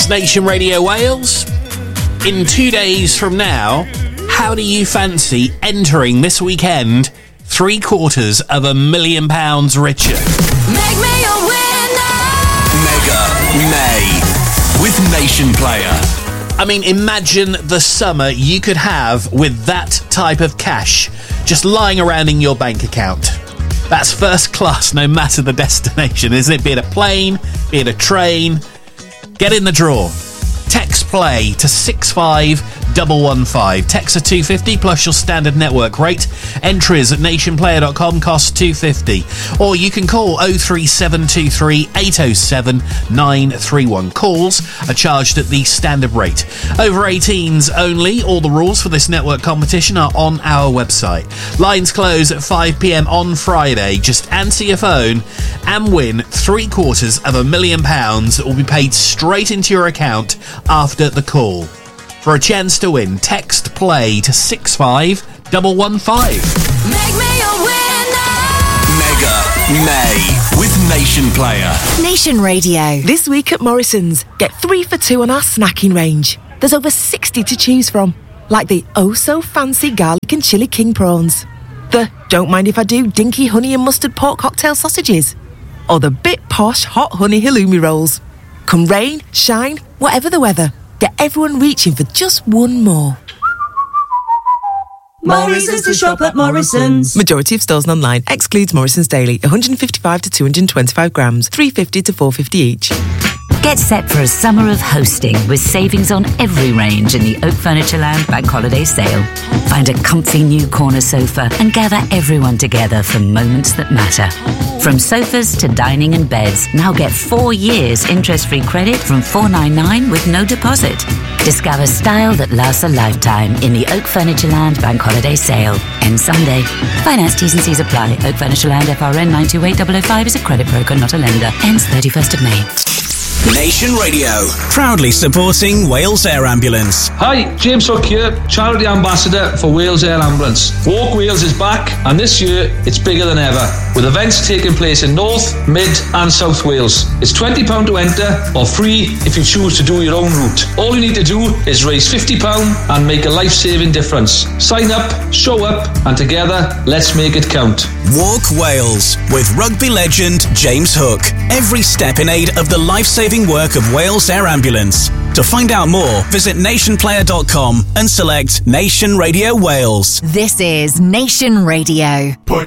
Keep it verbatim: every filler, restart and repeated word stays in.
It's Nation Radio Wales. In two days from now, how do you fancy entering this weekend three quarters of a million pounds richer? Make me a winner! Mega May with Nation Player. I mean, imagine the summer you could have with that type of cash just lying around in your bank account. That's first class no matter the destination, isn't it? Be it a plane, be it a train. Get in the draw. Text play to six five one one five. Text are two pounds fifty plus your standard network rate. Entries at nationplayer dot com cost two pounds fifty. Or you can call oh three seven two three eight oh seven nine three one. Calls are charged at the standard rate. Over eighteens only. All the rules for this network competition are on our website. Lines close at five p.m. on Friday. Just answer your phone and win three quarters of a million pounds that will be paid straight into your account after the call. For a chance to win, text play to six five one one five. Make me a winner! Mega May with Nation Player. Nation Radio. This week at Morrison's, get three for two on our snacking range. There's over sixty to choose from, like the oh-so-fancy garlic and chili king prawns, the don't mind if I do dinky honey and mustard pork cocktail sausages, or the bit posh hot honey halloumi rolls. Come rain, shine, whatever the weather, get everyone reaching for just one more. Morrison's to shop at Morrison's. Majority of stores and online. Excludes Morrison's Daily. one fifty-five to two twenty-five grams. three fifty to four fifty each. Get set for a summer of hosting with savings on every range in the Oak Furniture Lounge Bank Holiday Sale. Find a comfy new corner sofa and gather everyone together for moments that matter. From sofas to dining and beds, now get four years interest-free credit from four ninety-nine with no deposit. Discover style that lasts a lifetime in the Oak Furniture Land Bank Holiday Sale. End Sunday. Finance T's and C's apply. Oak Furniture Land F R N nine two eight zero zero five is a credit broker, not a lender. Ends thirty-first of May. Nation Radio, proudly supporting Wales Air Ambulance. Hi, James Hook here, Charity Ambassador for Wales Air Ambulance. Walk Wales is back, and this year it's bigger than ever, with events taking place in North, Mid and South Wales. It's twenty pounds to enter, or free if you choose to do your own route. All you need to do is raise fifty pounds and make a life-saving difference. Sign up, show up, and together, let's make it count. Walk Wales, with rugby legend James Hook. Every step in aid of the life-saving work of Wales Air Ambulance. To find out more, visit nation player dot com and select Nation Radio Wales. This is Nation Radio. Put